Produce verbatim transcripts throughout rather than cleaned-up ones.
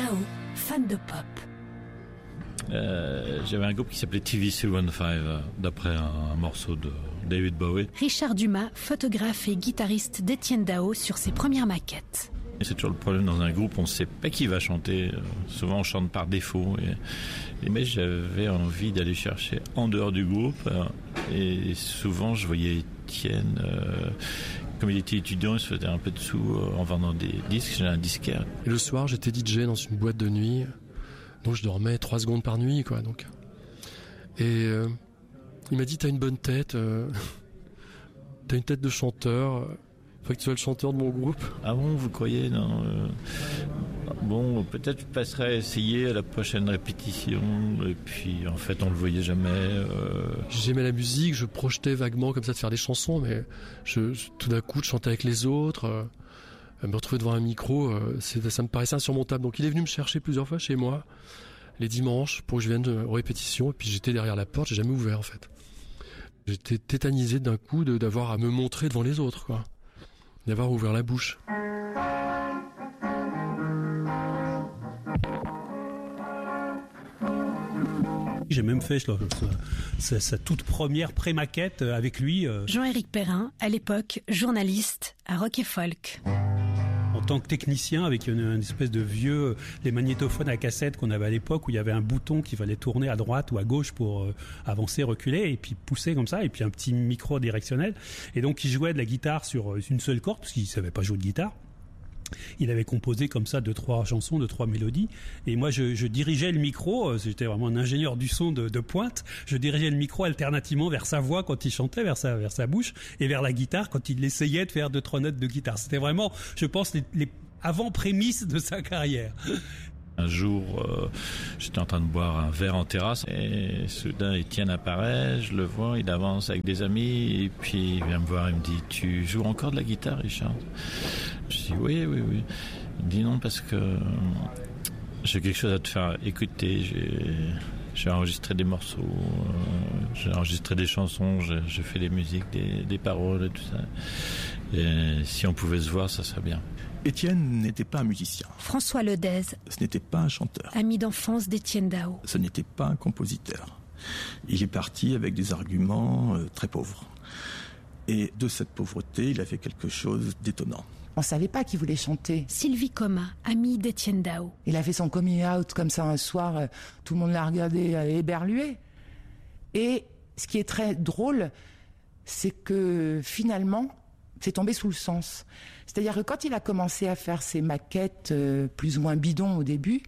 Dao, fan de pop. Euh, j'avais un groupe qui s'appelait T V C quinze, euh, d'après un, un morceau de David Bowie. Richard Dumas, photographe et guitariste d'Étienne Dao sur ses premières maquettes. Et c'est toujours le problème dans un groupe, on ne sait pas qui va chanter. Euh, souvent on chante par défaut. Et, et mais j'avais envie d'aller chercher en dehors du groupe. Euh, et souvent je voyais Étienne, euh, comme il était étudiant, il se faisait un peu de sous euh, en vendant des disques. J'ai un disquaire. Et le soir j'étais D J dans une boîte de nuit. Donc je dormais trois secondes par nuit, quoi. Donc. Et euh, il m'a dit, t'as une bonne tête, euh, t'as une tête de chanteur, euh, faut que tu sois le chanteur de mon groupe. Ah bon, vous croyez? Non. Euh, bon, peut-être je passerai à essayer à la prochaine répétition. Et puis, en fait, on le voyait jamais. Euh... J'aimais la musique, je projetais vaguement comme ça de faire des chansons, mais je, je, tout d'un coup, de chanter avec les autres. Euh, me retrouver devant un micro, euh, c'est, ça me paraissait insurmontable. Donc il est venu me chercher plusieurs fois chez moi, les dimanches, pour que je vienne de, aux répétitions, et puis j'étais derrière la porte, j'ai jamais ouvert en fait. J'étais tétanisé d'un coup de, d'avoir à me montrer devant les autres, quoi. D'avoir ouvert la bouche. J'ai même fait sa, sa, sa toute première pré-maquette avec lui. Jean-Éric Perrin, à l'époque, journaliste à Rock et Folk. En tant que technicien, avec une, une espèce de vieux, les magnétophones à cassette qu'on avait à l'époque, où il y avait un bouton qu'il fallait tourner à droite ou à gauche pour euh, avancer, reculer, et puis pousser comme ça, et puis un petit micro directionnel. Et donc il jouait de la guitare sur une seule corde, parce qu'il savait pas jouer de guitare. Il avait composé comme ça deux, trois chansons, deux, trois mélodies. Et moi, je, je dirigeais le micro. J'étais vraiment un ingénieur du son de, de pointe. Je dirigeais le micro alternativement vers sa voix quand il chantait, vers sa, vers sa bouche, et vers la guitare quand il essayait de faire deux, trois notes de guitare. C'était vraiment, je pense, les, les avant-prémices de sa carrière. Un jour, euh, j'étais en train de boire un verre en terrasse et soudain Étienne apparaît, je le vois, il avance avec des amis et puis il vient me voir, il me dit « Tu joues encore de la guitare, Richard ?» Je dis « Oui, oui, oui. » Il me dit « Non, parce que euh, j'ai quelque chose à te faire écouter, j'ai, j'ai enregistré des morceaux, euh, j'ai enregistré des chansons, j'ai, j'ai fait des musiques, des, des paroles et tout ça. Et si on pouvait se voir, ça serait bien. » Étienne n'était pas un musicien. François Ledez. Ce n'était pas un chanteur. Ami d'enfance d'Étienne Dao. Ce n'était pas un compositeur. Il est parti avec des arguments euh, très pauvres. Et de cette pauvreté, il a fait quelque chose d'étonnant. On savait pas qu'il voulait chanter. Sylvie Coma, amie d'Étienne Dao. Il a fait son coming out comme ça un soir, euh, tout le monde l'a regardé euh, éberlué. Et ce qui est très drôle, c'est que finalement, c'est tombé sous le sens. C'est-à-dire que quand il a commencé à faire ses maquettes euh, plus ou moins bidons au début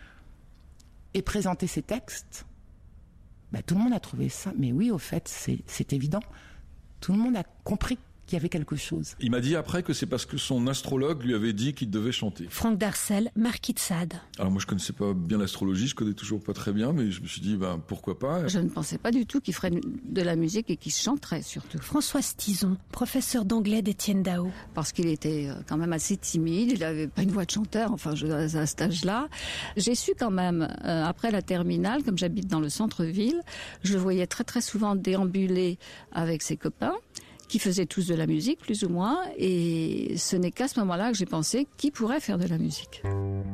et présenter ses textes, bah, tout le monde a trouvé ça. Mais oui, au fait, c'est, c'est évident. Tout le monde a compris qu'il y avait quelque chose. Il m'a dit après que c'est parce que son astrologue lui avait dit qu'il devait chanter. Franck Darcel, Marquis de Sade. Alors moi je connaissais pas bien l'astrologie, je connais toujours pas très bien, mais je me suis dit ben pourquoi pas. Je ne pensais pas du tout qu'il ferait de la musique et qu'il chanterait surtout. François Stizon, professeur d'anglais d'Étienne Dao. Parce qu'il était quand même assez timide, il avait pas une voix de chanteur, enfin je, à cet âge-là. J'ai su quand même, euh, après la terminale, comme j'habite dans le centre-ville, je le voyais très très souvent déambuler avec ses copains, qui faisaient tous de la musique, plus ou moins, et ce n'est qu'à ce moment-là que j'ai pensé qui pourrait faire de la musique.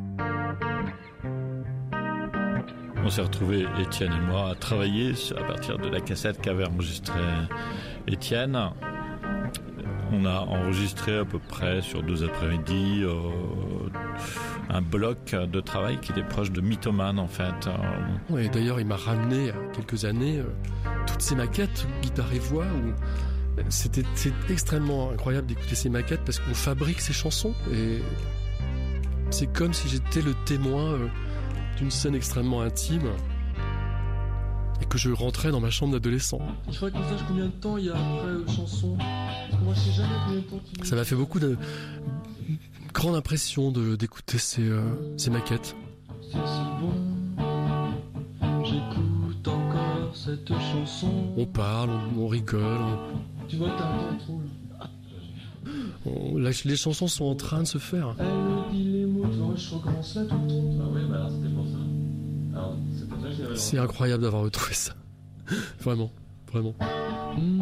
On s'est retrouvés, Étienne et moi, à travailler à partir de la cassette qu'avait enregistrée Étienne. On a enregistré à peu près sur deux après-midi euh, un bloc de travail qui était proche de Mythomane, en fait. Ouais, et d'ailleurs, il m'a ramené, il y a quelques années, euh, toutes ces maquettes, guitare et voix, où C'était, c'est extrêmement incroyable d'écouter ces maquettes parce qu'on fabrique ces chansons et c'est comme si j'étais le témoin d'une scène extrêmement intime et que je rentrais dans ma chambre d'adolescent. Je faudrait qu'on sache combien de temps il y a après euh, chanson. Moi je sais jamais combien de temps qu'il... Ça m'a fait beaucoup de grande impression de, d'écouter ces, euh, ces maquettes. C'est si bon, j'écoute encore cette chanson. On parle, on, on rigole, on... Tu vois, t'as un temps trop là. On, la, les chansons sont en train de se faire. Elle dit les mots, tu vois, je recommence là tout le temps. Ah oui, bah alors c'était pour ça. Alors, c'est pour ça que je l'avais... C'est incroyable d'avoir retrouvé ça. Vraiment, vraiment.